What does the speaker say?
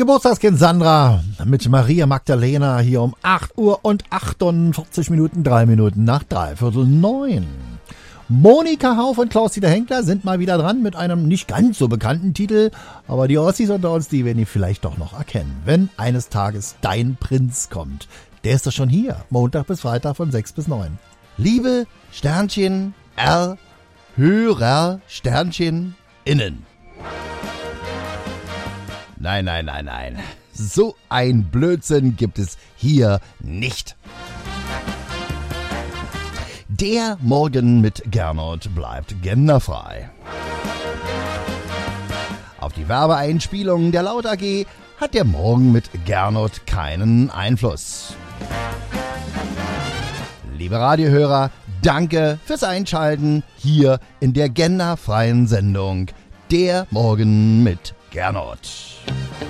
Geburtstagskind Sandra mit Maria Magdalena hier um 8 Uhr und 48 Minuten, 3 Minuten nach 8:45. Monika Hauf und Klaus-Dieter Henkler sind mal wieder dran mit einem nicht ganz so bekannten Titel, aber die Ossis unter uns, die werden ihn vielleicht doch noch erkennen, wenn eines Tages dein Prinz kommt. Der ist doch schon hier, Montag bis Freitag von 6 bis 9. Liebe Sternchen R, Hörer Sternchen innen. Nein. So ein Blödsinn gibt es hier nicht. Der Morgen mit Gernot bleibt genderfrei. Auf die Werbeeinspielungen der Laut AG hat der Morgen mit Gernot keinen Einfluss. Liebe Radiohörer, danke fürs Einschalten hier in der genderfreien Sendung Der Morgen mit Gernot.